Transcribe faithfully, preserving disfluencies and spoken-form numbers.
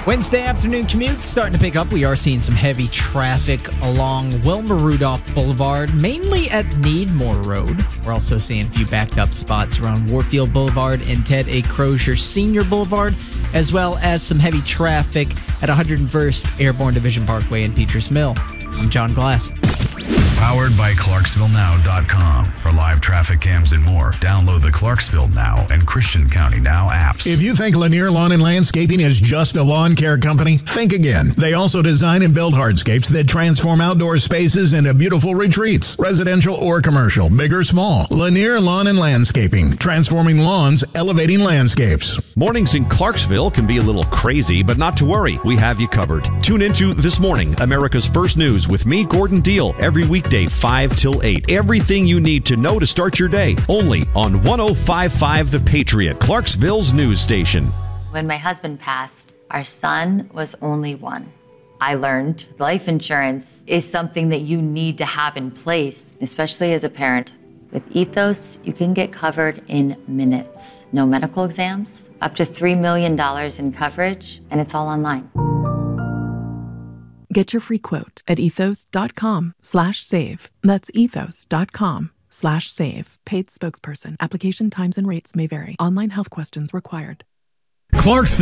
Wednesday afternoon commute starting to pick up. We are seeing some heavy traffic along Wilma Rudolph Boulevard, mainly at Needmore Road. We're also seeing a few backed up spots around Warfield Boulevard and Ted A. Crozier Senior Boulevard, as well as some heavy traffic at one hundred first Airborne Division Parkway in Peters Mill. I'm John Glass. Powered by Clarksville Now dot com. For live traffic cams and more, download the Clarksville Now and Christian County Now apps. If you think Lanier Lawn and Landscaping is just a lawn care company, think again. They also design and build hardscapes that transform outdoor spaces into beautiful retreats, residential or commercial, big or small. Lanier Lawn and Landscaping, transforming lawns, elevating landscapes. Mornings in Clarksville can be a little crazy, but not to worry. We have you covered. Tune into This Morning, America's First News with me, Gordon Deal, every weekday five till eight. Everything you need to know to start your day, only on one oh five point five The Patriot, Clarksville's news station. When my husband passed, our son was only one. I learned life insurance is something that you need to have in place, especially as a parent. With Ethos, you can get covered in minutes. No medical exams, up to three million dollars in coverage, and it's all online. Get your free quote at ethos.com slash save. That's ethos.com slash save. Paid spokesperson. Application times and rates may vary. Online health questions required. Clarksville.